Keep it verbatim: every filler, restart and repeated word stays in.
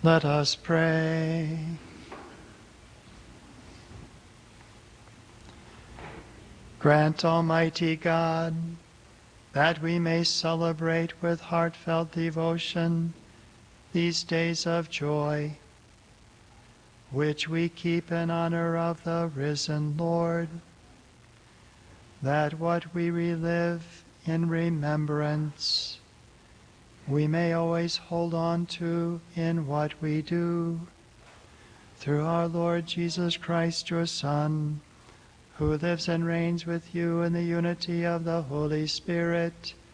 Let us pray. Grant, Almighty God, that we may celebrate with heartfelt devotion these days of joy, which we keep in honor of the risen Lord, that what we relive in remembrance we may always hold on to in what we do. Through our Lord Jesus Christ, your Son, who lives and reigns with you in the unity of the Holy Spirit,